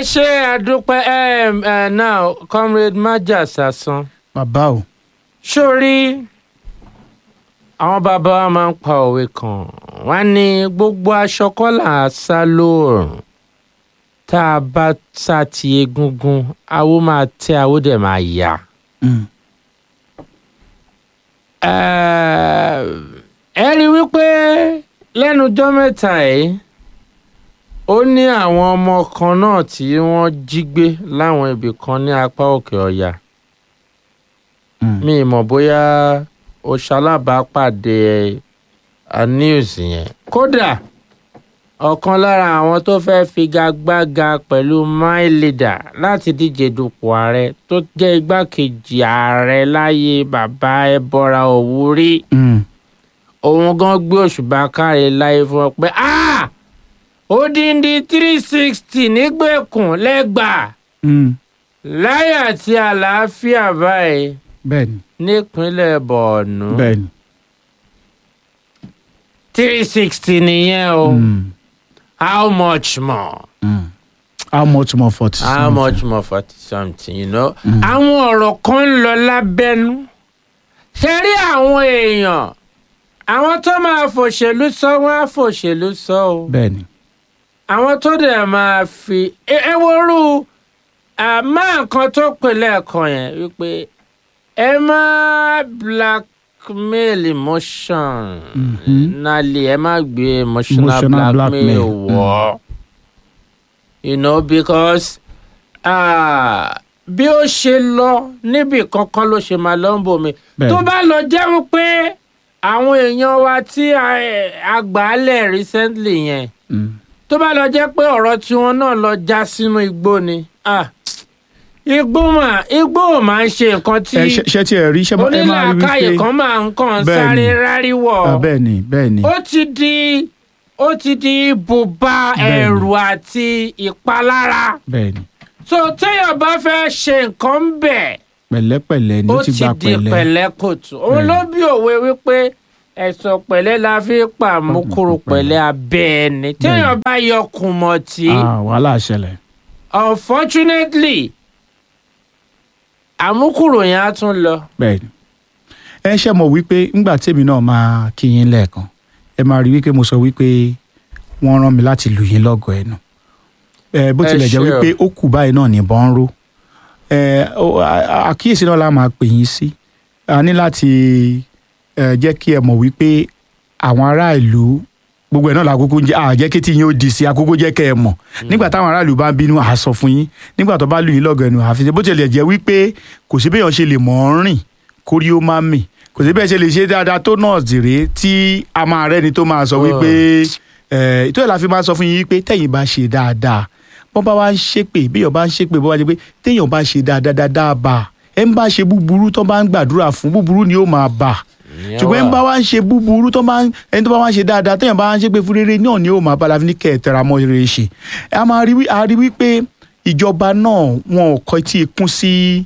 ṣe àdúpẹ́ now comrade Maja Sasan. bàbá o. sórí àwọn bàbá wa máa ń pa òwe kan wọ́n ní gbogbo aṣọ kọ́ là á sá lóòrùn tá a bá sá ti egungun awo máa tẹ awo dẹ̀ máa yá. ẹ rí wípé lẹ́nu ọjọ́ mẹ́ta yìí ó ní àwọn ọmọ kan náà tí wọ́n jí gbé láwọn ibì kan ní apá òkè ọ̀yà. mi ì mọ̀ bóyá o ṣalábàápàdé news yẹn. kódà ọ̀kan lára àwọn tó fẹ́ figagbága pẹ̀lú my leader láti díje dupò ààrẹ tó jẹ́ igbákejì ààrẹ láyé bàbá Ẹbọra Òwúrí. òun gan gbé òṣùbà káre láyé fún ọ pé odindi 360 nígbèkùn lẹ́gbàá láyé àti àlàáfíà báyìí. bẹ́ẹ̀ni. nípínlẹ̀ Borno. bẹ́ẹ̀ni. 360 nìyẹn o. How much more? How much more 40 How something? much more 40 something, you know? àwọn ọ̀rọ̀ kan ń lọ lábẹ́nú. ṣe rí àwọn èèyàn àwọn tó máa fòṣèlú sọ wọ́n á fòṣèlú sọ o. bẹ́ẹ̀ni. àwọn tó dẹ̀ máa fi eworu máa nǹkan tó pè lẹ́ẹ̀kan yẹn wípé ẹ má blackmail emotion nali ẹ má gbé emotional blackmail wọ̀ you know because bí ó ṣe lọ níbi kankan ló ṣe máa lọ ń bomi tó bá lọ jẹ́ wípé àwọn èèyàn wa tí a gbàálẹ̀ recently yẹn tó bá lọ jẹ́ pé ọ̀rọ̀ tiwọn náà lọ já sínú igbó ni igbó máa ń ṣe nǹkan tí ṣe tí ẹ rí ṣe máa rí wípé onílàákàyè kan máa ń kàn sáré ráríwọ̀. bẹ́ẹ̀ni bẹ́ẹ̀ni. ó ti di ibùba ẹ̀rù àti ìpalára. bẹ́ẹ̀ni. so téèyàn bá fẹ́ ṣe nǹkan ń bẹ̀. pẹ̀lẹ́pẹ̀lẹ́ ni ó ti gba pẹ̀lẹ́. ó ti di pẹ̀lẹ́ kòtù. òun ló bí òwe wípé ẹ̀sọ̀ pẹ̀lẹ́ la fi pàmùkúrò pẹ̀lẹ́ abẹ́ ẹni téèyàn bá yọ kùmọ̀tì. wàhálà ṣẹlẹ̀. unfortunately àmúkúrò yẹn á tún lọ. bẹ́ẹ̀ni ẹ ṣe mọ̀ wípé ńgbà tèmi náà máa kí yín lẹ́ẹ̀kan ẹ máa rí wípé mo sọ wípé wọ́n rán mi láti lù yín lọ́gọ̀ọ́ ẹnu bó tilẹ̀ jẹ́ wípé ó kù báyìí náà nìbọn ń ró àkíyèsí náà la máa pè yín sí a ní láti jẹ́ kí ẹ mọ̀ wípé àwọn ará ìlú gbogbo ẹ̀ náà làkókò jẹ́ àjẹ́ kí tí yín ó di sí àkókò jẹ́ kẹ́ ẹ mọ̀ nígbà táwọn ará ìlú bá ń bínú àá sọ fún yín nígbà tó bá lù yín lọ́gọ̀ọ́ ẹnu àfi bó tilẹ̀ jẹ́ wípé kò sí béèyàn ṣe lè mọ̀ ọ́n rìn kórí ó má mì kò sí bẹ́ẹ̀ ṣe lè ṣe dáadáa tó náà zèrè tí a máa rẹ́ni tó máa sọ wípé ìtọ́ ìlà fi máa sọ fún yín wípé tẹ̀yìn bá ṣe dáadáa bọ́n bá wá ń ṣépè béèyàn bá ń ṣépè bó wá jẹ́ pé téèyàn bá ṣe dáadáa bá ẹ̀ ń bá ṣe búburú tó bá ń gbàdúrà fún búburú ni ó máa bà ṣùgbọ́n ẹ̀ ń bá wá ń ṣe búburú ẹni tó bá wá ń ṣe dáadáa téèyàn bá wá ń ṣépè fún rere náà ni ó máa bá láfi ní kẹ́ ẹ̀ tẹra mọ́ rere ṣe a rí wípé ìjọba náà wọn ò kọ etí ikún sí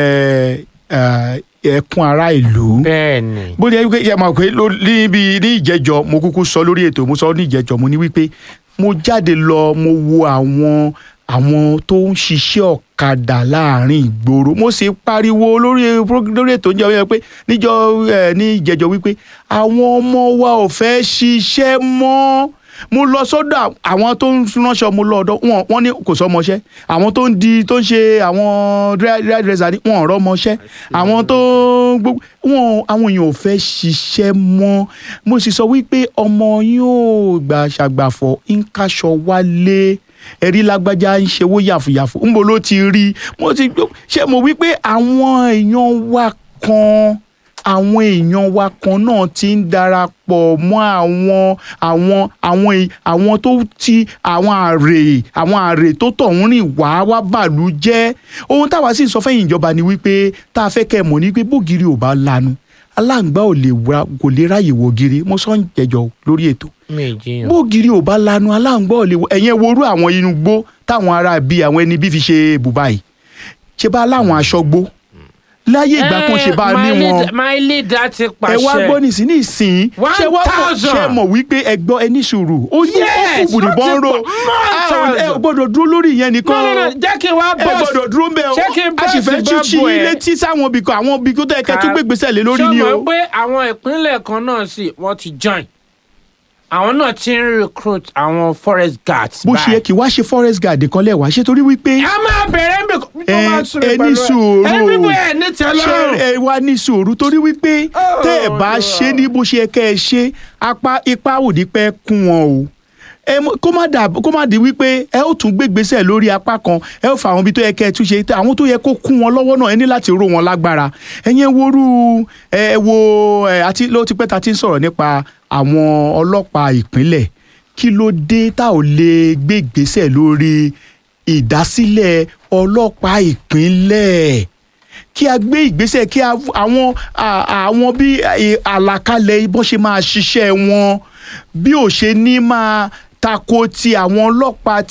ẹkún ará ìlú. bẹ́ẹ̀ni. bó ní wípé ẹ máa pé níbi ní ìjẹjọ mo kúkú sọ lórí ètò mo sọ ní ìjẹjọ mo ní wípé mo jáde lọ mo wo àwọn tó ń ṣiṣẹ́ ọ̀kadà láàrin ìgboro mo sì pariwo lórí ètò ìjọ yẹn pé ní ìjẹjọ wípé àwọn ọmọ wa ò fẹ́ ṣiṣẹ́ mọ́ mo lọ sọ́dọ̀ àwọn tó ń ránṣọ mo lọ ọ̀dọ̀ wọn ní kò sọmọṣẹ́ àwọn tó ń ṣe àwọn dírẹ́sà ní wọn ọ̀rọ̀ mọṣẹ́ àwọn tó gbogbo àwọn èèyàn ò fẹ́ ṣiṣẹ́ mọ́ mo sì sọ wípé ọmọ yóò gbà ṣàgbàfọ̀ ń káṣọ wálé ẹ̀rí lágbájá ń ṣe owó yàfùyàfù ń bo ló ti rí mo ti ṣe mo wípé àwọn èèyàn wa kan náà ti ń darapọ̀ mọ́ àwọn tó ti àwọn àrè tó tọ̀hún rìn wá bàlú jẹ́ ohun táwa sì ń sọ fẹ́yìn ìjọba ni wípé tá a fẹ́ kẹ́ ẹ mọ̀ ní pé bógiri ò bá lanu aláǹgbá kò lè ráyè wọ giri mo sọ ń jẹjọ lórí ètò bógiri ò bá lanu aláǹgbá ò lè wọ ẹ̀yẹn worú àwọn inú gbó táwọn ará bíi àwọn ẹni bí fi ṣe bùbá yìí ṣe bá láwọn aṣọ́gbó láyé ìgbà kan ṣe bá ní wọn. my leader ti pàṣẹ. ẹ wá gbọ́ nísìnyí ṣé mọ̀ wípé ẹ gbọ́ ẹ ní sùúrù ó ní òkú nìbọn ro ẹ gbọ́dọ̀ dúró lórí ìyẹn nìkan jẹ́ kí n wá bọ́ọ̀sì ẹ gbọ́dọ̀ dúró ń bẹ̀ ọ́ a sì fẹ́ túṣì létí sáwọn ibì kan àwọn ibì tó yẹ kẹ́ tó gbégbèsè lé lórí ni o. ṣé o mọ̀ pé àwọn ìpínlẹ̀ kan náà sì wọ́n ti join àwọn náà ti ń recruit àwọn forest guards. bó ṣe yẹ kí wá ṣe forest guard kan lẹ́wàá ṣe torí wípé. a máa bẹ̀rẹ̀ ń bẹ̀ kó máa sùn ẹ ní sùúrù ẹ ní tẹ́lọ́rùn. ẹ wá ní sùúrù torí wípé tẹ́ ẹ bá ṣe ní bó ṣe yẹ kẹ́ ẹ ṣe ipa ò ní pẹ́ kún wọn o kó má di wípé ẹ ó tún gbégbèsè lórí apá kan ẹ ó fa àwọn ibi tó yẹ kẹ́ ẹ tún ṣe àwọn tó yẹ kó kún wọn lọ́wọ́ náà ẹ ní láti ró wọn lágbára ẹ̀yin àti ló ti pẹ́ ta ti ń sọ̀rọ̀ nípa àwọn ọlọ́pàá ìpínlẹ̀ kí ló dé tá ò lè gbé ìgbésẹ̀ lórí ìdásílẹ̀ ọlọ́pàá ìpínlẹ̀ kí a gbé ìgbésẹ̀ kí àwọn bí àlàkalẹ̀ bọ́n ṣe máa ṣiṣẹ́ wọn bí ò ṣe ní máa tako ti àwọn ọlọ́pàá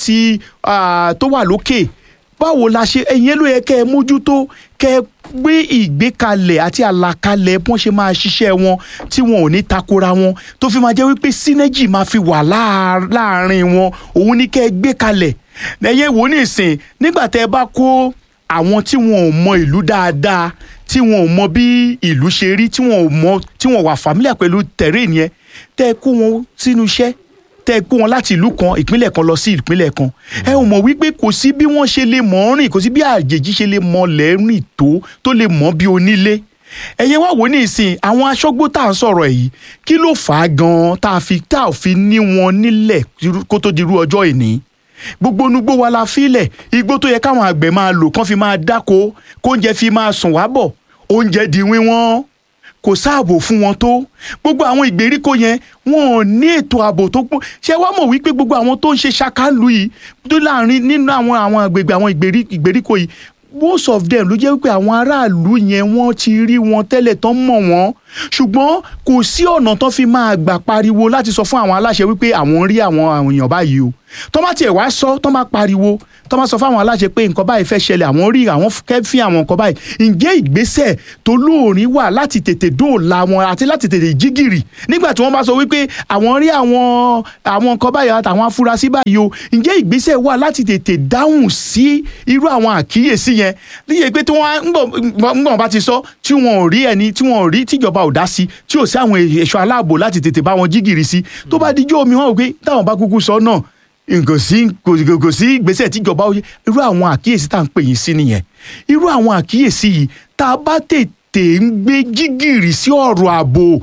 tó wà lókè báwo la ṣe ẹ̀yìn ló yẹ kẹ́ ẹ mójútó kẹ́ ẹ gbé ìgbékalẹ̀ àti àlàkalẹ̀ bọ́n ṣe máa ṣiṣẹ́ wọn tí wọn ò ní takora wọn tó fi máa jẹ́ wípé synergy máa fi wà láàárín wọn òun ní kẹ́ ẹ gbé kalẹ̀ ẹ̀yẹ wò ní ìsìn nígbà tẹ́ ẹ bá kó àwọn tí wọn ò mọ ìlú dáadáa tí wọn ò mọ bí ìlú ṣe rí tí wọn wà familiar pẹ̀lú terrain yẹn tẹ́ ẹ kó wọn sínú iṣẹ́ tẹ́ ẹ kó wọn láti ìlú kan ìpínlẹ̀ kan lọ sí ìpínlẹ̀ kan ẹ ò mọ̀ wípé kò sí bí wọ́n ṣe lè mọ̀ rìn kò sí bí àjèjì ṣe lè mọ̀ lẹ́rìn tó lè mọ̀ bí onílé ẹ̀yẹ wá wò ní ìsìn àwọn aṣọ́gbó tá à ń sọ̀rọ̀ yìí kí ló fà á gan-an tá ò fi ní wọn nílẹ̀ kó tó dirú ọjọ́ ìní gbogbo onugbó wa la fílẹ̀ igbó tó yẹ káwọn àgbẹ̀ máa lò kán fi máa dáko kóúnjẹ fi máa sùn wá bọ̀ oúnjẹ di wíwọ́n kò sáàbò fún wọn tó gbogbo àwọn ìgbèríko yẹn wọn ò ní ètò ààbò tó pọ̀ ṣé wàá mọ̀ wípé gbogbo àwọn tó ń ṣe ṣàkálù yìí tó láàrin nínú àwọn àgbègbè àwọn ìgbèríko yìí most of them ló jẹ́ wípé àwọn aráàlú yẹn wọ́n ti rí wọn tẹ́lẹ̀ tán mọ̀ wọ́n ṣùgbọ́n kò sí ọ̀nà tán fi máa gbà pariwo láti sọ fún àwọn aláṣẹ wípé àwọn rí àwọn èèyàn báyìí o tán bá tiẹ̀ wá sọ tán bá pariwo tán bá sọ fún àwọn aláṣẹ pé nǹkan báyìí fẹ́ ṣẹlẹ̀ àwọn rí àwọn kẹ́fín àwọn nǹkan báyìí ǹjẹ́ ìgbésẹ̀ tó lóòrín wà láti tètè dóòlà wọn àti láti tètè jígìrì nígbà tí wọ́n bá sọ wípé àwọn rí àwọn nǹkan báyìí àtàwọn afurasí báyìí o ǹjẹ́ ìgbésẹ̀ wà láti tètè dáhùn sí irú àwọn àkíyèsí yẹn níyẹn pé tí wọ́n ń gbọ̀n bá ti sọ tí wọ́n ò rí ẹni tí wọ́n ò rí tíjọba ò dá sí tí ò sí àwọn ẹ̀ṣọ́ aláàbò láti tètè bá wọn jígìrì sí tó bá dijọ́ omi wọn ò pé táwọn bá kúkú sọ náà kò sí ìgbésẹ̀ tíjọba irú àwọn àkíyèsí tá à ń pè yín sí nìyẹn irú àwọn àkíyèsí yìí tá a bá tètè ń gbé jígìrì sí ọ̀rọ̀ ààbò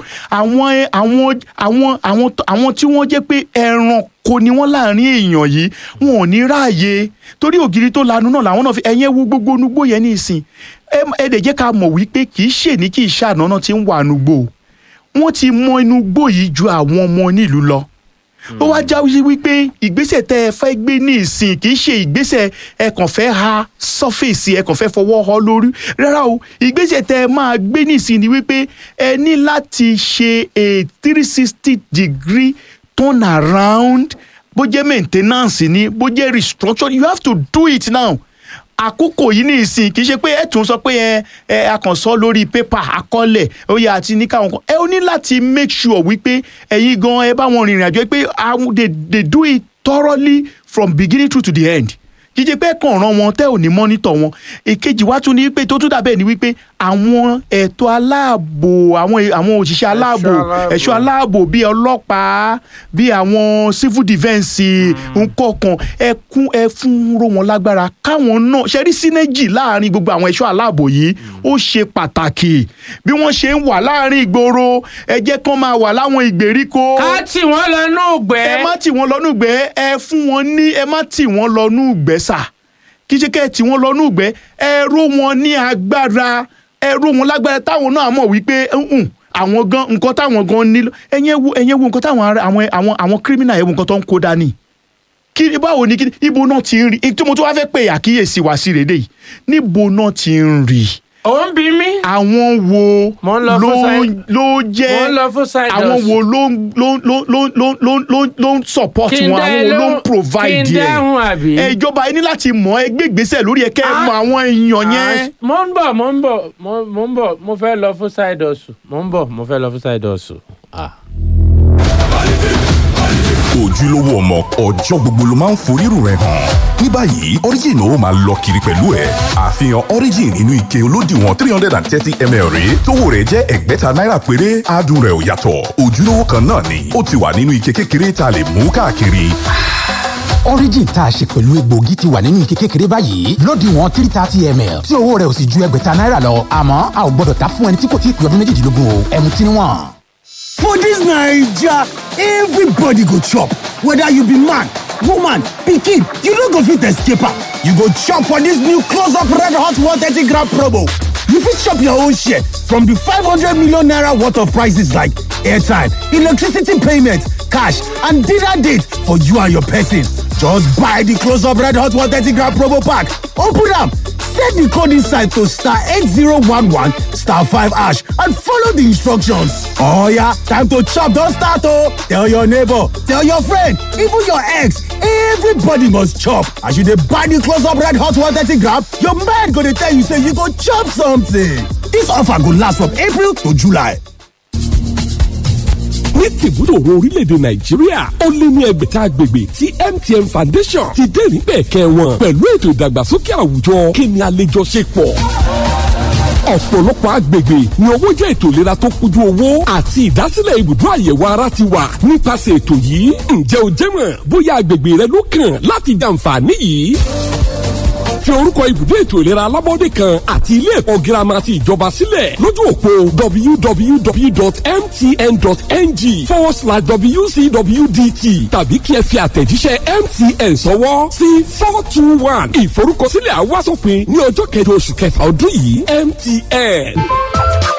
àwọn tí wọ́n jẹ́ pé ẹranko ni wọ́n láàrin èèyàn yìí wọn ò ní ráàyè torí ògiri tó lanu náà làwọn náà fi ẹ̀yẹ́ wo gbogbo onugbó yẹn ní ìsìn ẹ dẹ̀ jẹ́ ká mọ̀ wípé kì í ṣe ní kì í ṣàná náà ti ń wà nugbó wọ́n ti mọ inú gbó yìí ju àwọn ọmọ nílùú lọ ó wá jáwé wípé ìgbésẹ̀ tẹ́ ẹ fẹ́ gbé ní ìsìn kì í ṣe ìgbésẹ̀ ẹ kàn fẹ́ ha sọ́fèsì ẹ kàn fẹ́ fọwọ́ họ lórí rárá o ìgbésẹ̀ tẹ́ ẹ máa gbé ní ìsìn ni wípé ẹ ní láti ṣe a 360-degree turn around bó jẹ́ maintenance ni bó jẹ́ restructure you have to do it now àkókò yìí ní ìsìn kì í ṣe pé ẹ tún sọ pé ẹ akànṣọ lórí pépà àkọọ́lẹ̀ oyè àti ní káwọn kan ẹ ó ní láti make sure wípé ẹ̀yin gan ẹ bá wọn rìnrìn àjò pé they do it thoroughly from beginning through to the end kì í ṣe pé kàn ràn wọn tẹ́ ò ní mọ́nítọ̀ wọn èkejì wá tún ní pé tó tún dàbẹ́ ni wípé àwọn ẹ̀tọ́ aláàbò àwọn òṣìṣẹ́ aláàbò ẹ̀ṣọ́ aláàbò bíi ọlọ́pàá bíi àwọn civil defence nǹkan ẹ fún ró wọn lágbára káwọn náà ṣe rí sínéjì láàrin gbogbo àwọn ẹ̀ṣọ́ aláàbò yìí ó ṣe pàtàkì bí wọ́n ṣe ń wà láàrin ìgboro ẹ jẹ́ kán máa wà láwọn ìgbèríko. ká tì wọ́n lọ́nú ìgbẹ́. ẹ má tì wọ́n lọ́nú ìgbẹ́ ẹ fún wọn ní ẹ má tì wọ́n lọ́nú ìgbẹ́ sà kí ṣe kẹ́ ẹ tì wọ́n lọ́nú ìgbẹ́ ẹ ró wọn ní agbára ẹ ró wọn lágbára táwọn náà mọ̀ wípé àwọn gan nǹkan táwọn gan nílò ẹ̀yẹ́ wo nǹkan táwọn àwọn kírímìnà ẹ̀wọ̀n nǹkan tó ń kó dání kí báwo ni ibo náà ti ń rí tí mo tún wá fẹ́ pè àkíyèsí wá sí rèé yìí níbo náà ti ń rí ó ń bí mi. àwọn wo ló jẹ́ mo ń lọ fún side hustle. àwọn wo ló ń support wọn, àwọn wo ló ń provide kí n dáhùn àbí. ìjọba yìí ní láti mọ̀ ẹ gbé ìgbésẹ̀ lórí ẹ kẹ́ ẹ mọ̀ àwọn èèyàn yẹn. mo ń bọ̀ mo fẹ́ lọ fún side hustle. mo fẹ́ lọ fún side hustle. ojúlówó ọmọ ọjọ́ gbogbo ló máa ń forírù rẹ̀ hàn. ní báyìí origin ó máa lọ kiri pẹ̀lú ẹ̀. àfihàn origin inú ike olódiwọ̀n 330ml rèé tówó rẹ̀ jẹ́ ẹgbẹ̀ta náírà péré. adùn rẹ̀ ò yàtọ̀, ojúlówó kan náà ni ó ti wà nínú ike kékeré tá a lè mú káàkiri. origin tá a ṣe pẹ̀lú egbòogi ti wà nínú ike kékeré báyìí lódiwọ̀n 330ml tí owó rẹ̀ ò sì ju ẹgbẹ̀ta náírà lọ. àmọ́ a ò gbọ́dọ̀ ta fún ẹni tí kò tí ì pé ọdún méjìdínlógún o. ẹmu tí níwọ̀n. For this Naija, everybody go chop. Whether you be man, woman, pikin, you no go fit escape am. You go chop for this new close-up red hot 130-gram promo. You fit chop your own share from the 500 million naira worth of prices like airtime, electricity payment, cash, and dinner date for you and your person. Just buy the close-up red hot 130-gram promo pack. Open am. Set the code inside to *8011 *5# and follow the instructions. Oh yeah, time to chop, don't start oh. Tell your neighbor, tell your friend, even your ex, everybody must chop. As you dey buy the close-up red hot 130-gram, your mind go dey tell you say you go chop something. This offer go last from April to July. ní tìbúdòrò orílẹ̀-èdè nàìjíríà ó lé ní ẹgbẹ̀ta agbègbè tí MTN Foundation ti dé níbẹ̀ kẹwọn pẹ̀lú ètò ìdàgbàsókè àwùjọ kí ni àlejò ṣe pọ̀. ọ̀pọ̀lọpọ̀ agbègbè ni owó jẹ́ ètò ìlera tó kújú owó àti ìdásílẹ̀ ibùdó àyẹ̀wò ara ti wà nípasẹ̀ ètò yìí. ǹjẹ́ o jẹ́ mọ̀ bóyá agbègbè rẹ ló kàn láti jàǹfààní yìí? fi orúkọ ibùdó ètò ìlera alábọ́dé kan àti ilé ẹ̀kọ́ girama ti ìjọba sílẹ̀ lójú òpó www.mtn.ng/WCWDT tàbí kí ẹ fi àtẹ̀jíṣẹ́ MTN sọwọ́ sí 421. ìforúkọsílẹ̀ àwásòpin ní ọjọ́ 8 oṣù kẹfà ọdún yìí. MTN.